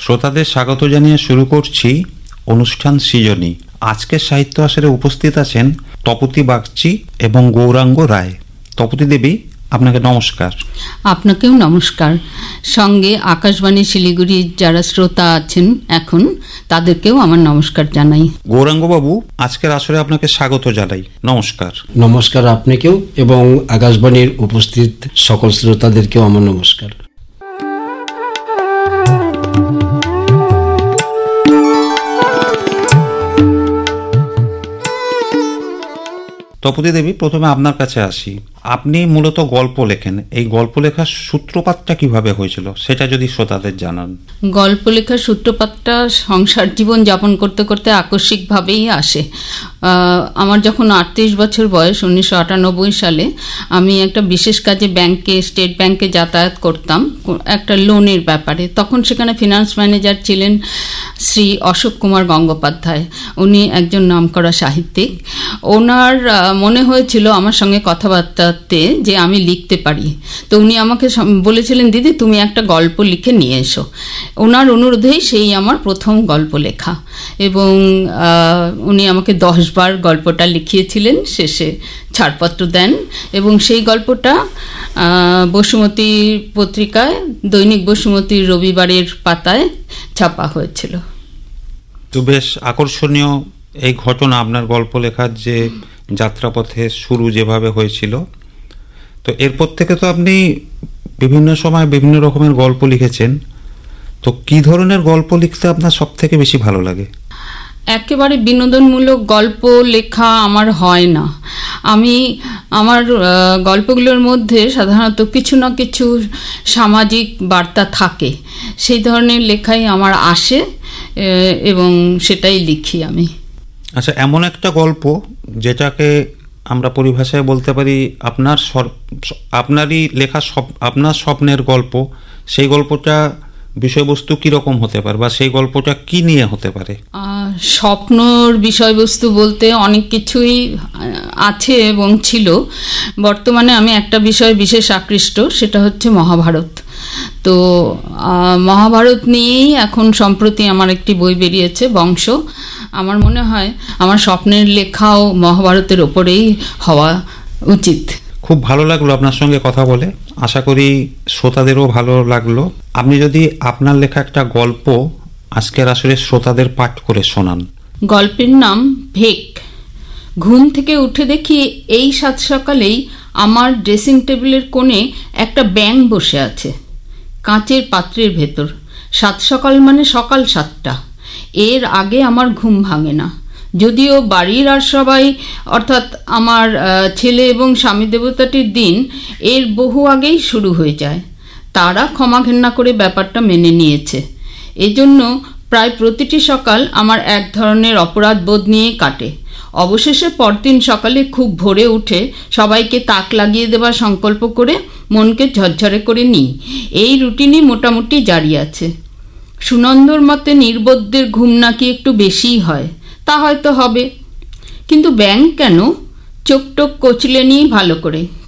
শ্রোতাদের স্বাগত জানিয়ে শুরু করছি অনুষ্ঠান সৃজনী। আজকের সাহিত্য আসরে উপস্থিত আছেন তপতী বাগচি এবং গৌরাঙ্গ রায়। তপতী দেবী, আপনাকে নমস্কার। আপনাকেও নমস্কার। সঙ্গে আকাশবাণী শিলিগুড়ির যারা শ্রোতা আছেন এখন, তাদেরকেও আমার নমস্কার জানাই। গৌরাঙ্গবাবু, আজকের আসরে আপনাকে স্বাগত জানাই। নমস্কার। নমস্কার আপনাকেও এবং আকাশবাণীর উপস্থিত সকল শ্রোতাদেরকেও আমার নমস্কার। তপতী দেবী, প্রথমে আপনার কাছে আসি। আপনি মূলত গল্প লেখেন, এই গল্প লেখার সূত্রপাতটা কিভাবে হয়েছিল সেটা যদি শ্রোতাদের জানান। গল্প লেখার সূত্রপাতটা সংসার জীবন যাপন করতে করতে আকস্মিকভাবেই আসে। আমার যখন 38 বছর বয়স, 1998 সালে, আমি একটা বিশেষ কাজে স্টেট ব্যাংকে যাতায়াত করতাম একটা লোনের ব্যাপারে। তখন সেখানে ফিনান্স ম্যানেজার ছিলেন শ্রী অশোক কুমার গঙ্গোপাধ্যায়। উনি একজন নামকরা সাহিত্যিক। ওনার মনে হয়েছিল আমার সঙ্গে কথাবার্তাতে যে আমি লিখতে পারি। তো উনি আমাকে বলেছিলেন, দিদি তুমি একটা গল্প লিখে নিয়ে এসো। ওনার অনুরোধেই সেই আমার প্রথম গল্প লেখা, এবং উনি আমাকে 10 বার গল্পটা লিখিয়েছিলেন, শেষে ছাড়পত্র দেন, এবং সেই গল্পটা বসুমতী পত্রিকায়, দৈনিক বসুমতীর রবিবারের পাতায় ছাপা হয়েছিল। তো বেশ আকর্ষণীয় এই ঘটনা, আপনার গল্প লেখার যে যাত্রাপথে শুরু যেভাবে হয়েছিল। তো এরপর থেকে তো আপনি বিভিন্ন সময় বিভিন্ন রকমের গল্প লিখেছেন। তো কি ধরনের গল্প লিখতে আপনার সব থেকে বেশি ভালো লাগে? একেবারে বিনোদনমূলক গল্প লেখা আমার হয় না। আমার গল্পগুলোর মধ্যে সাধারণত কিছু না কিছু সামাজিক বার্তা থাকে, সেই ধরনের লেখাই আমার আসে এবং সেটাই লিখি আমি। আচ্ছা, এমন একটা গল্প যেটাকে আমরা পরিভাষায় বলতে পারি আপনারই লেখা, আপনার স্বপ্নের গল্প, সেই গল্পটা বিষয়বস্তু কিরকম হতে পারে বা সেই গল্পটা কি নিয়ে হতে পারে? স্বপ্নর বিষয়বস্তু বলতে অনেক কিছুই আছে এবং ছিল। বর্তমানে আমি একটা বিষয়ে বিশেষ আকৃষ্ট, সেটা হচ্ছে মহাভারত। তো মহাভারত নিয়েই এখন সম্প্রতি আমার একটি বই বেরিয়েছে, বংশ। আমার মনে হয় আমার স্বপ্নের লেখাও মহাভারতের ওপরেই হওয়া উচিত। খুব ভালো লাগলো আপনার সঙ্গে কথা বলে, আশা করি শ্রোতাদেরও ভালো লাগলো। আপনি যদি আপনার লেখা একটা গল্প আজকের আসলে শ্রোতাদের পাঠ করে শোনান। গল্পের নাম ভেক। ঘুম থেকে উঠে দেখি এই সাত সকালেই আমার ড্রেসিং টেবিলের কোণে একটা ব্যাঙ বসে আছে, কাঁচের পাত্রের ভেতর। সাত সকাল মানে সকাল 7টা। এর আগে আমার ঘুম ভাঙে না, যদিও বাড়ির আর সবাই, অর্থাৎ আমার ছেলে এবং স্বামী দেবতাটির দিন এর বহু আগেই শুরু হয়ে যায়। তারা ক্ষমা ঘেন্না করে ব্যাপারটা মেনে নিয়েছে। এজন্য প্রায় প্রতিটি সকাল আমার এক ধরনের অপরাধ বোধ নিয়ে কাটে। অবশেষে পরদিন সকালে খুব ভোরে উঠে সবাইকে তাক লাগিয়ে দেবার সংকল্প করে মনকে ঝরঝরে করে নিই। এই রুটিনই মোটামুটি জারি আছে। সুনন্দর মতে নির্বোধদের ঘুম নাকি একটু বেশিই হয়, তা হয়তো হবে, কিন্তু ব্যাঙ কেন? চোখ টোক কচলে নিই ভালো করে।